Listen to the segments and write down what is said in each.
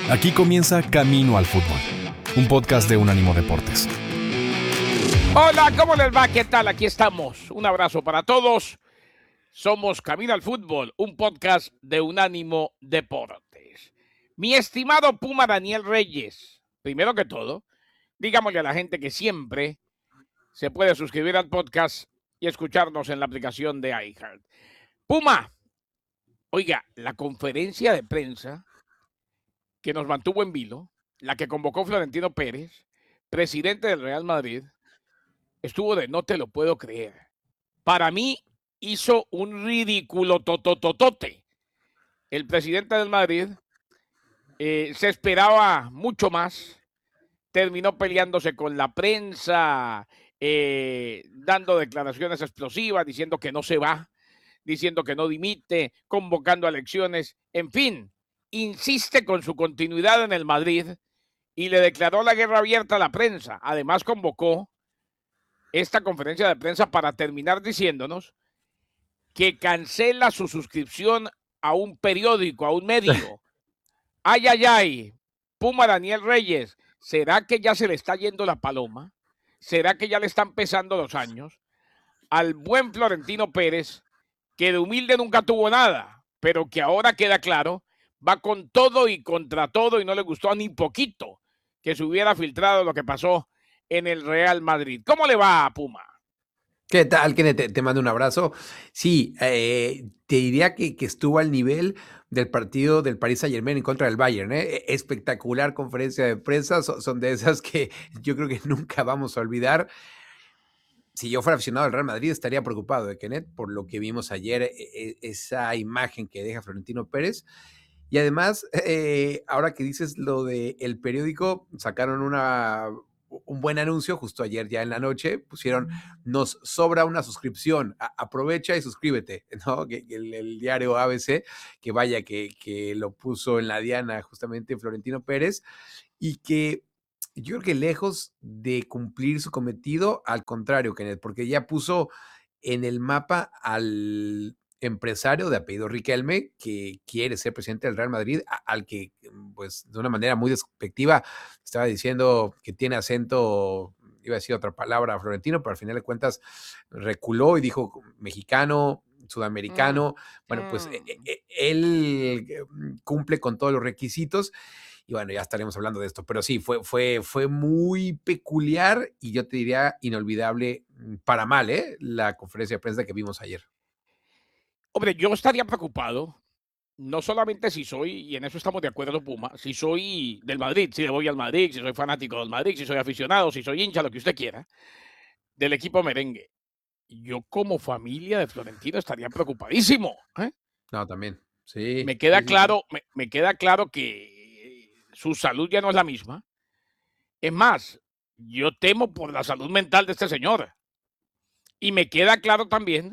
Aquí comienza Camino al Fútbol, un podcast de Unánimo Deportes. Hola, ¿cómo les va? ¿Qué tal? Aquí estamos. Un abrazo para todos. Somos Camino al Fútbol, un podcast de Unánimo Deportes. Mi estimado Puma Daniel Reyes, primero que todo, digámosle a la gente que siempre se puede suscribir al podcast y escucharnos en la aplicación de iHeart. Puma, oiga, la conferencia de prensa que nos mantuvo en vilo, la que convocó Florentino Pérez, presidente del Real Madrid, estuvo de no te lo puedo creer. Para mí hizo un ridículo totototote. El presidente del Madrid se esperaba mucho más, terminó peleándose con la prensa, dando declaraciones explosivas, diciendo que no se va, diciendo que no dimite, convocando a elecciones, en fin, insiste con su continuidad en el Madrid y le declaró la guerra abierta a la prensa. Además convocó esta conferencia de prensa para terminar diciéndonos que cancela su suscripción a un periódico, a un medio. Ay, ay, ay, Puma Daniel Reyes, ¿será que ya se le está yendo la paloma? ¿Será que ya le están pesando los años? Al buen Florentino Pérez, que de humilde nunca tuvo nada, pero que ahora queda claro, va con todo y contra todo y no le gustó ni poquito que se hubiera filtrado lo que pasó en el Real Madrid. ¿Cómo le va, Puma? ¿Qué tal, Kenneth? Te mando un abrazo. Sí, te diría que estuvo al nivel del partido del Paris Saint-Germain en contra del Bayern. Espectacular conferencia de prensa, son de esas que yo creo que nunca vamos a olvidar. Si yo fuera aficionado al Real Madrid estaría preocupado, Kenneth, por lo que vimos ayer, esa imagen que deja Florentino Pérez. Y además, ahora que dices lo del periódico, sacaron un buen anuncio justo ayer ya en la noche, pusieron, nos sobra una suscripción, aprovecha y suscríbete, ¿no? Que el diario ABC, que vaya, que lo puso en la diana justamente Florentino Pérez, y que yo creo que lejos de cumplir su cometido, al contrario, Kenneth, porque ya puso en el mapa al empresario de apellido Riquelme, que quiere ser presidente del Real Madrid, al que, pues, de una manera muy despectiva, estaba diciendo que tiene acento, iba a decir otra palabra, florentino, pero al final de cuentas reculó y dijo mexicano, sudamericano. Bueno, pues él cumple con todos los requisitos. Y bueno, ya estaremos hablando de esto, pero sí, fue muy peculiar y yo te diría inolvidable para mal, la conferencia de prensa que vimos ayer. Hombre, yo estaría preocupado, no solamente si soy, y en eso estamos de acuerdo, Puma, si soy del Madrid, si le voy al Madrid, si soy fanático del Madrid, si soy aficionado, si soy hincha, lo que usted quiera, del equipo merengue. Yo como familia de Florentino estaría preocupadísimo. No, también, sí. Me queda sí, claro, sí. Me queda claro que su salud ya no es la misma. Es más, yo temo por la salud mental de este señor. Y me queda claro también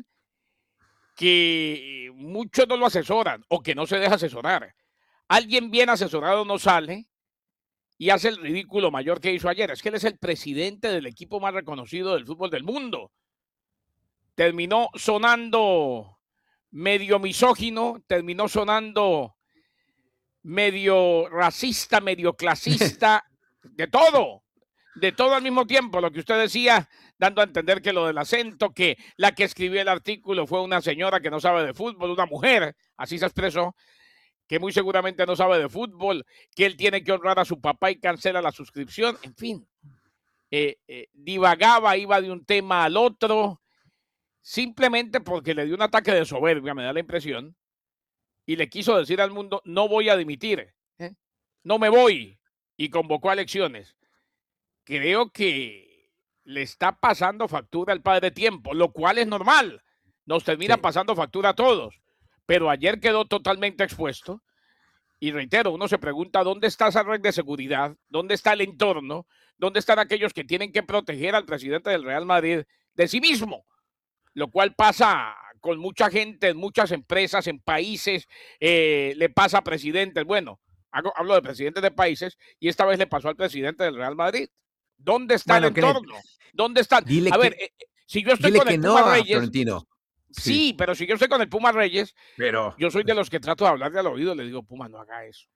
que muchos no lo asesoran o que no se deja asesorar. Alguien bien asesorado no sale y hace el ridículo mayor que hizo ayer. Es que él es el presidente del equipo más reconocido del fútbol del mundo. Terminó sonando medio misógino, terminó sonando medio racista, medio clasista, de todo al mismo tiempo. Lo que usted decía, dando a entender que lo del acento, que la que escribió el artículo fue una señora que no sabe de fútbol, una mujer, así se expresó, que muy seguramente no sabe de fútbol, que él tiene que honrar a su papá y cancela la suscripción, en fin. Divagaba, iba de un tema al otro, simplemente porque le dio un ataque de soberbia, me da la impresión, y le quiso decir al mundo, no voy a dimitir, no me voy, y convocó a elecciones. Creo que le está pasando factura al padre tiempo, lo cual es normal, nos termina pasando factura a todos, pero ayer quedó totalmente expuesto, y reitero, uno se pregunta dónde está esa red de seguridad, dónde está el entorno, dónde están aquellos que tienen que proteger al presidente del Real Madrid de sí mismo, lo cual pasa con mucha gente, en muchas empresas, en países, le pasa a presidentes, bueno, hablo de presidentes de países, y esta vez le pasó al presidente del Real Madrid. ¿Dónde está el entorno? ¿Dónde están? A ver, si yo estoy con el Puma Reyes, Florentino. Sí, pero si yo estoy con el Puma Reyes, yo soy de los que trato de hablarle al oído, le digo, Puma, no haga eso.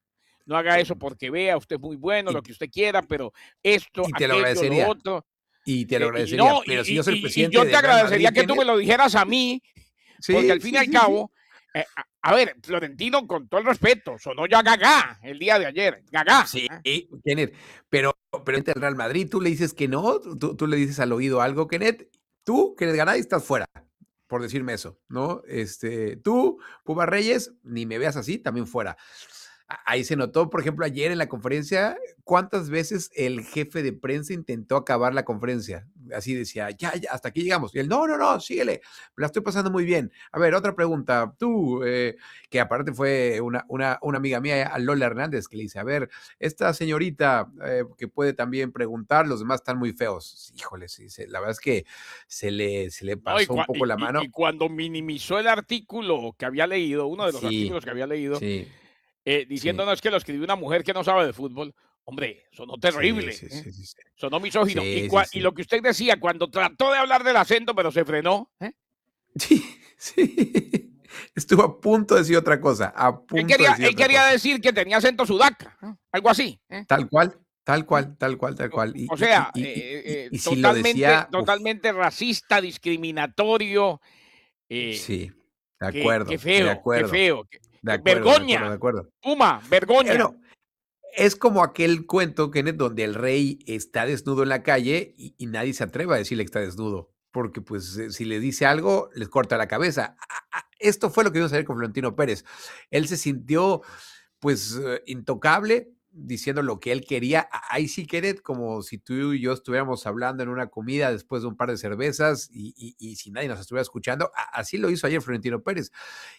no haga eso porque vea, usted es muy bueno, lo Y, que usted quiera, pero esto, y te lo aquello, lo agradecería. otro. Y te lo Y agradecería. no, Pero si yo soy el y presidente yo te del Real agradecería Madrid, que tú me Kenneth. lo dijeras a mí, porque al Sí, fin y sí, al sí, sí. cabo, a ver, Florentino, con todo el respeto, sonó ya Gagá el día de ayer, Gagá. Sí, Kenneth, pero entre el Real Madrid, tú le dices que no, tú le dices al oído algo, Kenneth, tú, Kenneth Garay, estás fuera, por decirme eso, ¿no? Tú, Puma Reyes, ni me veas así, también fuera. Ahí se notó, por ejemplo, ayer en la conferencia, cuántas veces el jefe de prensa intentó acabar la conferencia. Así decía, ya, ya, hasta aquí llegamos. Y él, no, no, no, síguele, la estoy pasando muy bien. A ver, otra pregunta. Tú, que aparte fue una amiga mía, Lola Hernández, que le dice, a ver, esta señorita que puede también preguntar, los demás están muy feos. Híjole, sí, la verdad es que se le No, pasó un poco la y mano. cuando minimizó el artículo que había leído, uno de los Sí, artículos que había leído, sí, sí, diciéndonos que lo escribió una mujer que no sabe de fútbol, hombre, sonó sí, terrible, sí, sí, sí, sí. sonó misógino. Sí, sí, Y sí. lo que usted decía, cuando trató de hablar del acento, pero se frenó, Sí, sí. Estuvo a punto de decir otra cosa, a punto de decir él otra quería cosa. decir que tenía acento sudaca, algo así. Tal cual, tal ¿Eh? cual, tal cual, tal cual. O sea, Y si lo decía, uf, totalmente racista, discriminatorio. eh, sí, de qué acuerdo, de feo, qué acuerdo, feo. de acuerdo, de acuerdo, de Vergoña, acuerdo. Puma, vergoña. Bueno, es como aquel cuento, Kenneth, donde el rey está desnudo en la calle y nadie se atreve a decirle que está desnudo, porque pues si le dice algo, les corta la cabeza. Esto fue lo que vimos ayer con Florentino Pérez. Él se sintió pues intocable, diciendo lo que él quería. Ahí sí, Kenneth, como si tú y yo estuviéramos hablando en una comida después de un par de cervezas y si nadie nos estuviera escuchando. Así lo hizo ayer Florentino Pérez.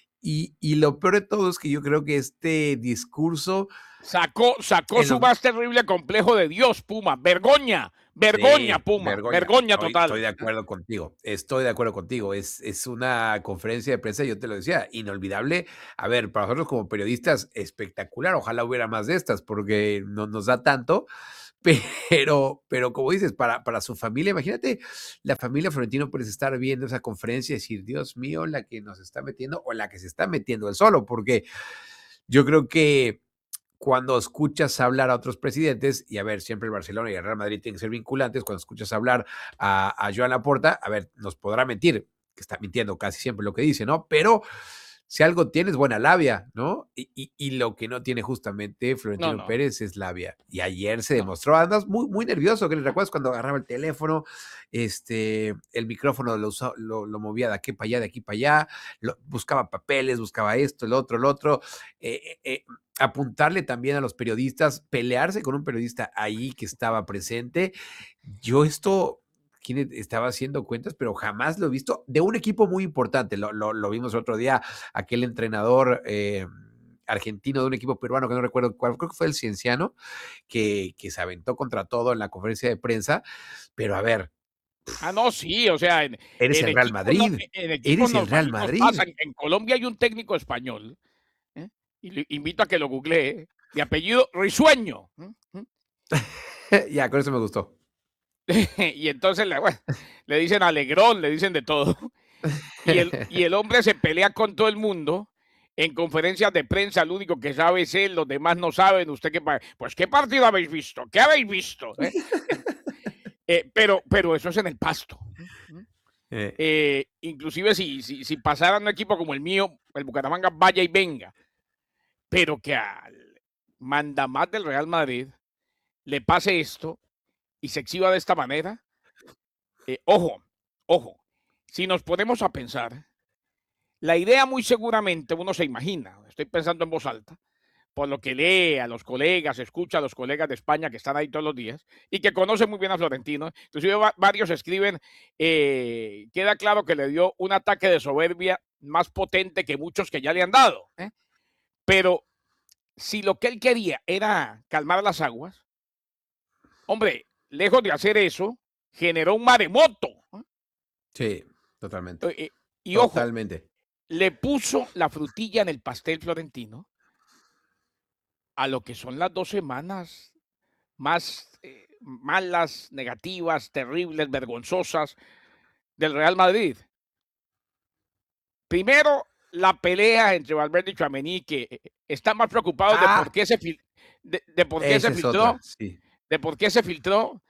Y lo peor de todo es que yo creo que este discurso Sacó en su los... más terrible complejo de Dios, Puma. Vergoña, vergoña, Sí, Puma, vergüenza. vergoña Estoy total. de acuerdo contigo. Estoy de acuerdo contigo. Es una conferencia de prensa, yo te lo decía, inolvidable. A ver, para nosotros como periodistas, espectacular. Ojalá hubiera más de estas, porque no nos da tanto. Pero como dices, para su familia, imagínate la familia Florentino Pérez estar viendo esa conferencia y decir, Dios mío, la que nos está metiendo o la que se está metiendo él solo, porque yo creo que cuando escuchas hablar a otros presidentes, y a ver, siempre el Barcelona y el Real Madrid tienen que ser vinculantes, cuando escuchas hablar a Joan Laporta, a ver, nos podrá mentir, que está mintiendo casi siempre lo que dice, ¿no? Pero si algo tiene es buena labia, ¿no? Y lo que no tiene justamente No, Florentino no, Pérez es labia. Y ayer se no. demostró, andas muy, muy nervioso, que le recuerdas cuando agarraba el teléfono, el micrófono lo movía de aquí para allá, de aquí para allá, buscaba papeles, buscaba esto, el otro. Apuntarle también a los periodistas, pelearse con un periodista ahí que estaba presente. Yo esto, quien estaba haciendo cuentas, pero jamás lo he visto de un equipo muy importante. Lo vimos el otro día, aquel entrenador argentino de un equipo peruano que no recuerdo cuál, creo que fue el Cienciano, que se aventó contra todo en la conferencia de prensa. Pero a ver, Ah, no, sí, o sea, eres el Real Madrid, en equipos eres el Real normalitos Madrid. pasan. En Colombia hay un técnico español, y le invito a que lo googlee, de apellido Risueño. Ya, con eso me gustó. Y entonces bueno, le dicen Alegrón, le dicen de todo. Y el hombre se pelea con todo el mundo en conferencias de prensa. Lo único que sabe es él, los demás no saben. ¿Usted qué? Pues, ¿qué partido habéis visto? ¿Qué habéis visto? Pero eso es en el pasto. Eh, Inclusive si pasara un equipo como el mío, el Bucaramanga, vaya y venga. Pero que al mandamás del Real Madrid le pase esto y se exhiba de esta manera. Ojo, ojo. Si nos ponemos a pensar, la idea muy seguramente uno se imagina, estoy pensando en voz alta, por lo que lee a los colegas, escucha a los colegas de España que están ahí todos los días y que conocen muy bien a Florentino. Inclusive varios escriben, queda claro que le dio un ataque de soberbia más potente que muchos que ya le han dado. Pero si lo que él quería era calmar las aguas, hombre, lejos de hacer eso, generó un maremoto. sí, totalmente. Y ojo, Totalmente. le puso la frutilla en el pastel Florentino a lo que son las 2 semanas más malas, negativas, terribles, vergonzosas del Real Madrid. Primero, la pelea entre Valverde y Tchouaméni, que están más preocupados de Ah, de por qué se Esa es otra, filtró, sí. de por qué se filtró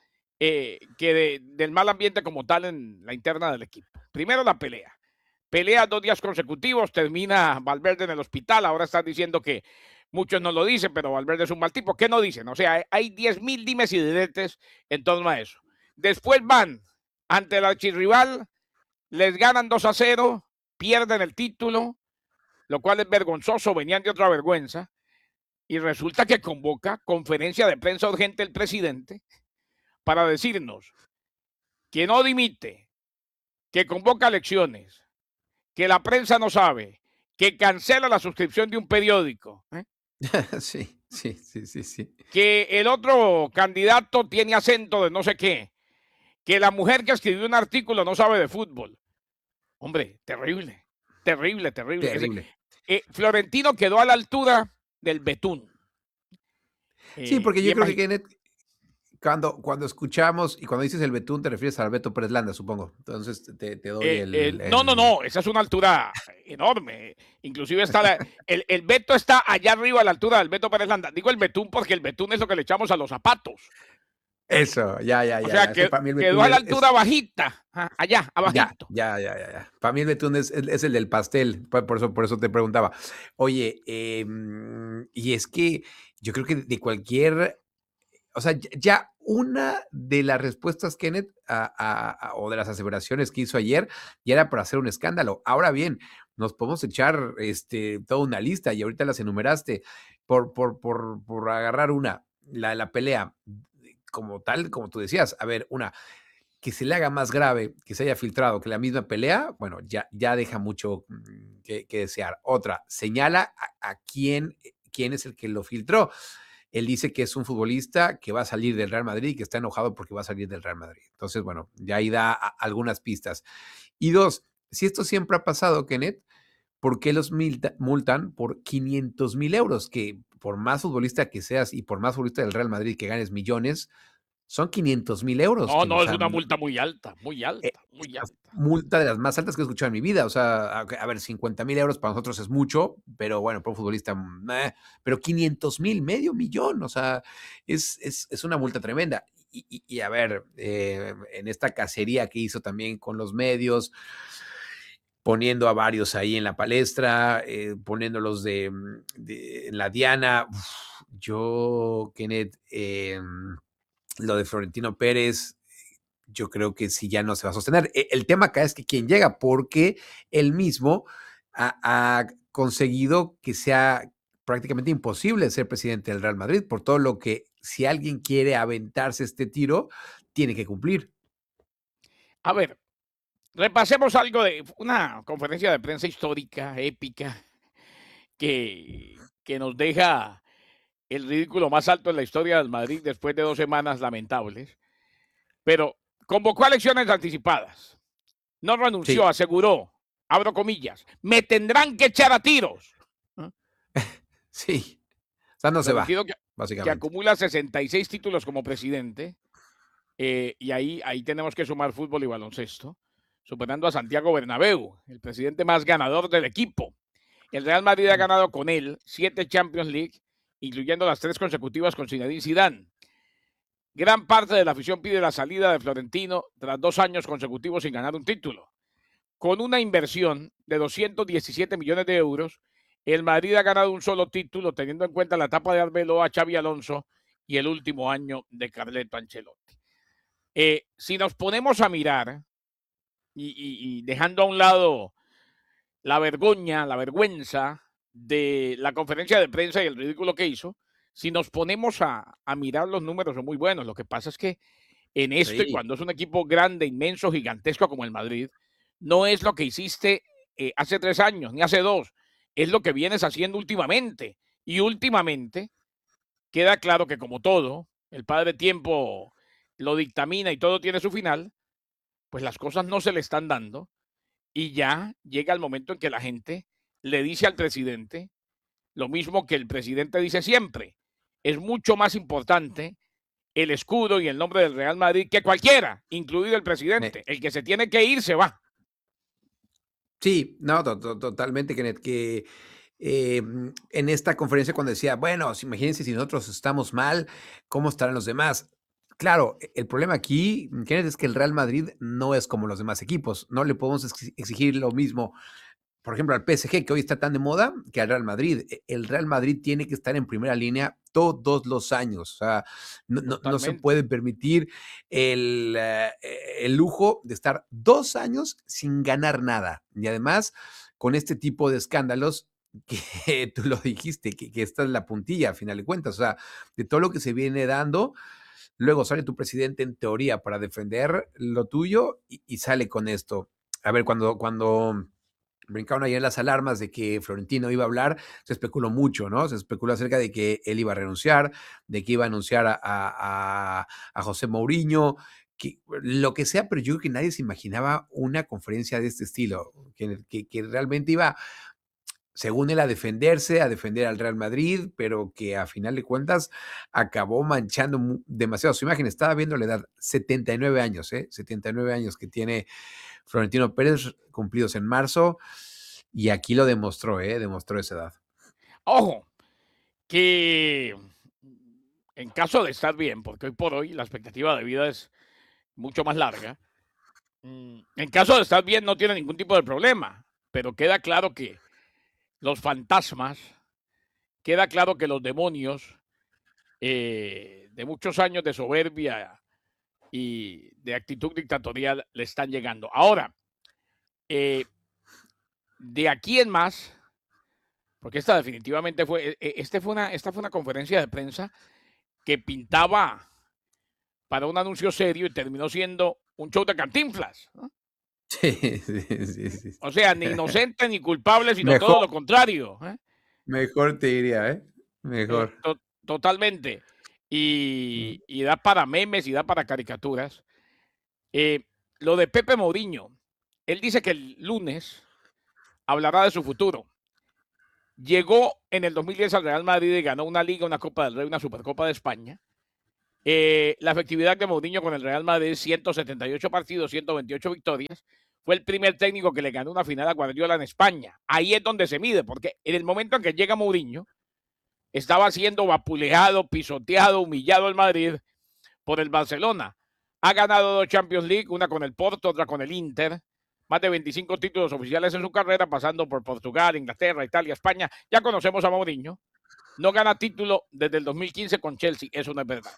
del mal ambiente como tal en la interna del equipo. Primero la pelea. Pelea 2 días consecutivos, termina Valverde en el hospital. Ahora están diciendo que muchos no lo dicen, pero Valverde es un mal tipo. ¿Qué no dicen? O sea, hay 10.000 dimes y diretes en torno a eso. Después van ante el archirrival, les ganan 2-0, pierden el título, lo cual es vergonzoso, venían de otra vergüenza. Y resulta que convoca conferencia de prensa urgente el presidente para decirnos que no dimite, que convoca elecciones, que la prensa no sabe, que cancela la suscripción de un periódico, Sí, sí, sí, sí, sí. que el otro candidato tiene acento de no sé qué, que la mujer que escribió un artículo no sabe de fútbol. Hombre, terrible, terrible, terrible. Terrible. Florentino quedó a la altura del Betún. Sí, porque Y yo creo que Kenneth, cuando escuchamos y cuando dices el Betún, te refieres al Beto Pérez Landa, supongo. Entonces te doy no, no, no, esa es una altura enorme. Inclusive está el Beto está allá arriba a la altura del Beto Pérez Landa. Digo el Betún porque el Betún es lo que le echamos a los zapatos. Eso, O sea, ya. Es que para mí el quedó Betún a la altura bajita, allá, ya, abajito. ya. Para mí el Betún es el del pastel, por eso te preguntaba. Oye, y es que yo creo que de cualquier, o sea, ya una de las respuestas, Kenneth, o de las aseveraciones que hizo ayer, ya era para hacer un escándalo. Ahora bien, nos podemos echar toda una lista y ahorita las enumeraste por agarrar una, la pelea como tal, como tú decías. A ver, una, que se le haga más grave, que se haya filtrado que la misma pelea, bueno, ya deja mucho que desear. Otra, señala a quién es el que lo filtró. Él dice que es un futbolista que va a salir del Real Madrid y que está enojado porque va a salir del Real Madrid. Entonces, bueno, ya ahí da algunas pistas. Y dos, si esto siempre ha pasado, Kenneth, ¿por qué los multan por 500,000 euros? Que por más futbolista que seas y por más futbolista del Real Madrid que ganes millones, son 500,000 euros. No, Que, o no, es sea, una multa muy alta, muy eh, alta, muy la alta. multa de las más altas que he escuchado en mi vida. O sea, a ver, 50,000 euros para nosotros es mucho, pero bueno, para un futbolista, pero 500,000, medio millón, o sea, es una multa tremenda. Y a ver, en esta cacería que hizo también con los medios, poniendo a varios ahí en la palestra, poniéndolos en la diana, yo, Kenneth, lo de Florentino Pérez, yo creo que sí ya no se va a sostener. El tema acá es que quién llega, porque él mismo ha conseguido que sea prácticamente imposible ser presidente del Real Madrid, por todo lo que si alguien quiere aventarse este tiro, tiene que cumplir. A ver, repasemos algo de una conferencia de prensa histórica, épica, que nos deja el ridículo más alto en la historia del Madrid después de 2 semanas lamentables. Pero convocó a elecciones anticipadas. No renunció, Sí, aseguró, abro comillas, me tendrán que echar a tiros. sí. O sea, no se va, Florentino que básicamente. acumula 66 títulos como presidente, y ahí tenemos que sumar fútbol y baloncesto, superando a Santiago Bernabéu, el presidente más ganador del equipo. El Real Madrid ha ganado con él 7 Champions League, incluyendo las 3 consecutivas con Zinedine Zidane. Gran parte de la afición pide la salida de Florentino tras 2 años consecutivos sin ganar un título. Con una inversión de 217 millones de euros, el Madrid ha ganado un solo título, teniendo en cuenta la etapa de Arbeloa, Xavi Alonso y el último año de Carleto Ancelotti. Si nos ponemos a mirar y dejando a un lado la vergüenza de la conferencia de prensa y el ridículo que hizo, si nos ponemos a mirar los números son muy buenos. Lo que pasa es que en esto, y Sí, cuando es un equipo grande, inmenso, gigantesco como el Madrid, no es lo que hiciste hace 3 años, ni hace 2, es lo que vienes haciendo últimamente. Y últimamente queda claro que como todo, el padre tiempo lo dictamina y todo tiene su final, pues las cosas no se le están dando y ya llega el momento en que la gente le dice al presidente lo mismo que el presidente dice siempre. Es mucho más importante el escudo y el nombre del Real Madrid que cualquiera, incluido el eh, presidente. El que se tiene que ir se va. sí, no, totalmente, Kenneth, que en esta conferencia cuando decía, bueno, imagínense si nosotros estamos mal, ¿cómo estarán los demás? Claro, el problema aquí, Kenneth, es que el Real Madrid no es como los demás equipos. No le podemos exigir lo mismo, por ejemplo, al PSG, que hoy está tan de moda, que al Real Madrid. El Real Madrid tiene que estar en primera línea todos los años. O sea, no se Totalmente. puede permitir el lujo de estar 2 años sin ganar nada. Y además, con este tipo de escándalos, que tú lo dijiste, que esta es la puntilla, a final de cuentas. O sea, de todo lo que se viene dando, luego sale tu presidente en teoría para defender lo tuyo y sale con esto. A ver, cuando brincaron ayer las alarmas de que Florentino iba a hablar, se especuló mucho, ¿no? Se especuló acerca de que él iba a renunciar, de que iba a anunciar a José Mourinho, que, lo que sea, pero yo creo que nadie se imaginaba una conferencia de este estilo, que realmente iba, según él, a defenderse, a defender al Real Madrid, pero que a final de cuentas acabó manchando demasiado su imagen. Estaba viendo la edad, 79 años, 79 años que tiene Florentino Pérez, cumplidos en marzo, y aquí lo demostró, demostró esa edad. Ojo, que en caso de estar bien, porque hoy por hoy la expectativa de vida es mucho más larga, en caso de estar bien no tiene ningún tipo de problema, pero queda claro que los fantasmas, queda claro que los demonios de muchos años de soberbia y de actitud dictatorial le están llegando. Ahora, de aquí en más, porque esta definitivamente esta fue una conferencia de prensa que pintaba para un anuncio serio y terminó siendo un show de Cantinflas, ¿no? Sí, sí. O sea, ni inocente ni culpable, sino todo Mejor, lo contrario. mejor te diría, Mejor. Totalmente. Y da para memes y da para caricaturas. Eh, lo de Pepe Mourinho, él dice que el lunes hablará de su futuro. Llegó en el 2010 al Real Madrid y ganó una Liga, una Copa del Rey, una Supercopa de España. La efectividad de Mourinho con el Real Madrid, 178 partidos, 128 victorias. Fue el primer técnico que le ganó una final a Guardiola en España. Ahí es donde se mide, porque en el momento en que llega Mourinho, estaba siendo vapuleado, pisoteado, humillado el Madrid por el Barcelona. Ha ganado 2 Champions League, una con el Porto, otra con el Inter. Más de 25 títulos oficiales en su carrera, pasando por Portugal, Inglaterra, Italia, España. Ya conocemos a Mourinho. No gana título desde el 2015 con Chelsea. Eso no es verdad.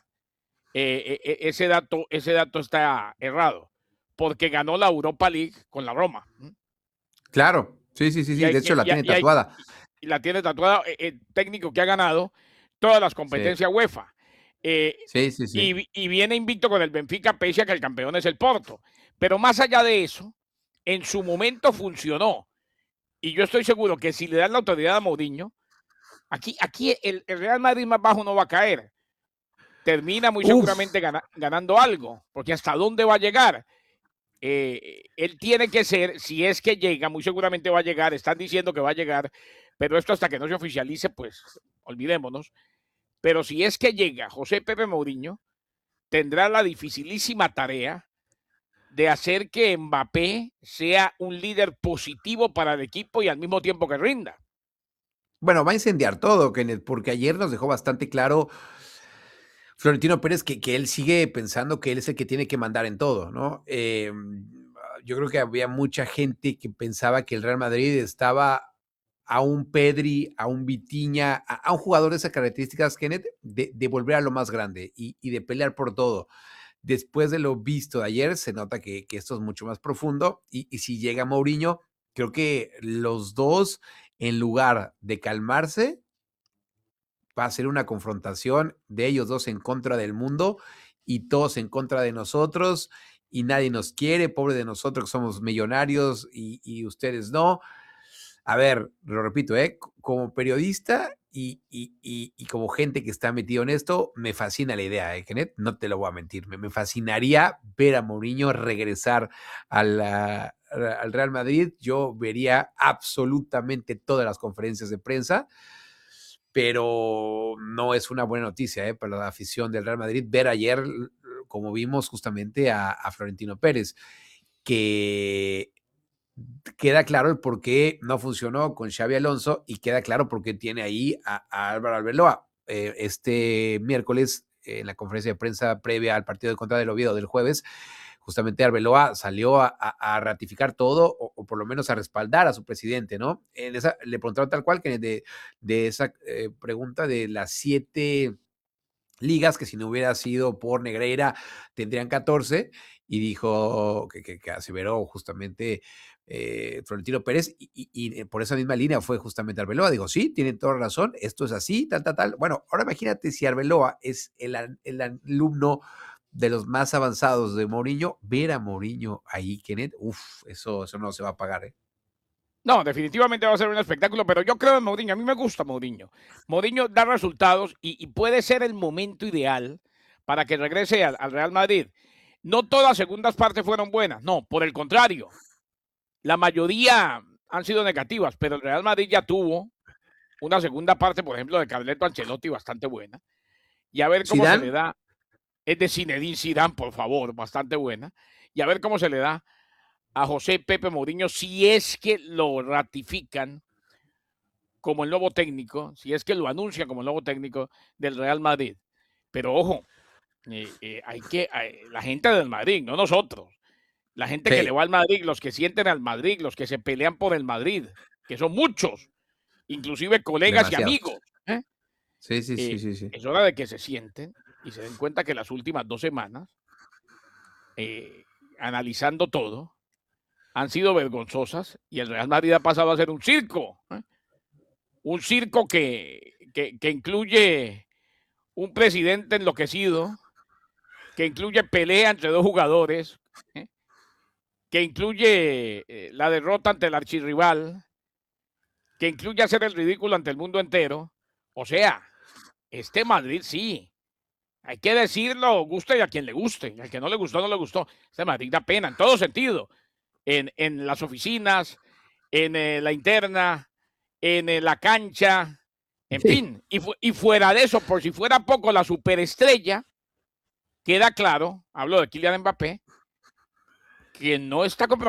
Ese dato está errado, porque ganó la Europa League con la Roma. Claro, sí. Y, De hecho, la tiene tatuada. y la tiene tatuada, el técnico que ha ganado todas las Sí, competencias UEFA. sí. Y viene invicto con el Benfica, pese a que el campeón es el Porto. Pero más allá de eso, en su momento funcionó. Y yo estoy seguro que si le dan la autoridad a Mourinho, aquí el Real Madrid más bajo no va a caer. Termina muy Uf, seguramente ganando algo, porque hasta dónde va a llegar. Él tiene que ser, si es que llega, muy seguramente va a llegar, están diciendo que va a llegar, pero esto hasta que no se oficialice, pues olvidémonos. Pero si es que llega José Pepe Mourinho, tendrá la dificilísima tarea de hacer que Mbappé sea un líder positivo para el equipo y al mismo tiempo que rinda. bueno, va a incendiar todo, Kenneth, porque ayer nos dejó bastante claro Florentino Pérez que él sigue pensando que él es el que tiene que mandar en todo, ¿no? Yo creo que había mucha gente que pensaba que el Real Madrid estaba a un Pedri, a un Vitinha, a un jugador de esas características, Kenneth, de volver a lo más grande y de pelear por todo. Después de lo visto de ayer, se nota que esto es mucho más profundo y si llega Mourinho, creo que los dos, en lugar de calmarse, va a ser una confrontación de ellos dos en contra del mundo y todos en contra de nosotros y nadie nos quiere, pobre de nosotros que somos millonarios y ustedes no. A ver, lo repito, como periodista y como gente que está metido en esto, me fascina la idea, Kenneth, no te lo voy a mentir, me fascinaría ver a Mourinho regresar al Real Madrid. Yo vería absolutamente todas las conferencias de prensa, pero no es una buena noticia para la afición del Real Madrid ver ayer, como vimos justamente a Florentino Pérez, que queda claro el por qué no funcionó con Xabi Alonso y queda claro por qué tiene ahí a Álvaro Arbeloa. Este miércoles, en la conferencia de prensa previa al partido de contra del Oviedo del jueves, justamente Arbeloa salió a ratificar todo o por lo menos a respaldar a su presidente, ¿no? Le preguntaron tal cual que de esa pregunta de las 7 ligas, que si no hubiera sido por Negreira tendrían 14, y dijo que aseveró justamente Florentino Pérez, y por esa misma línea fue justamente Arbeloa. Digo, sí, tienen toda razón, esto es así, tal. Bueno, ahora imagínate si Arbeloa es el alumno de los más avanzados de Mourinho, ver a Mourinho ahí, Kenneth, eso no se va a pagar, ¿eh? No, definitivamente va a ser un espectáculo, pero yo creo en Mourinho. A mí me gusta Mourinho. Mourinho da resultados y puede ser el momento ideal para que regrese al Real Madrid. No todas las segundas partes fueron buenas, no, por el contrario. La mayoría han sido negativas, pero el Real Madrid ya tuvo una segunda parte, por ejemplo, de Carleto Ancelotti bastante buena. Y a ver cómo se le Zidane, da. Es de Zinedine Zidane, por favor, bastante buena. Y a ver cómo se le da a José Pepe Mourinho si es que lo ratifican como el nuevo técnico, si es que lo anuncian como el nuevo técnico del Real Madrid. Pero ojo, la gente del Madrid, no nosotros, la gente que le sí, va al Madrid, los que sienten al Madrid, los que se pelean por el Madrid, que son muchos, inclusive colegas y demasiados. amigos, ¿eh? Sí. Es hora de que se sienten y se den cuenta que las últimas 2 semanas, analizando todo, han sido vergonzosas y el Real Madrid ha pasado a ser un circo. Un circo que incluye un presidente enloquecido, que incluye pelea entre 2 jugadores, ¿eh? Que incluye la derrota ante el archirrival, que incluye hacer el ridículo ante el mundo entero. O sea, este Madrid sí, hay que decirlo, guste y a quien le guste, y al que no le gustó, no le gustó. Este Madrid da pena en todo sentido, en las oficinas, en la interna, en la cancha, en Sí. fin. Y fuera de eso, por si fuera poco, la superestrella, queda claro, hablo de Kylian Mbappé, que no está comprometido